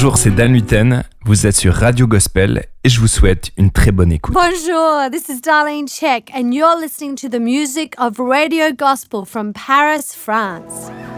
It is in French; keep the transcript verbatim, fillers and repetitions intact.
Bonjour, c'est Dan Luten, vous êtes sur Radio Gospel et je vous souhaite une très bonne écoute. Bonjour, this is Darlene Check and you're listening to the music of Radio Gospel from Paris, France.